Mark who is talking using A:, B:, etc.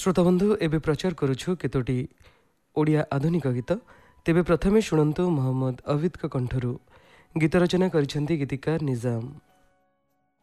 A: श्रोताबंधु एबे प्रचार करुछु केतोटी ओडिया आधुनिक गीत। तेबे प्रथमे शुणन्तु मोहम्मद अविद कंठरू। गीत रचना करिसेंती गीतिकार निजाम।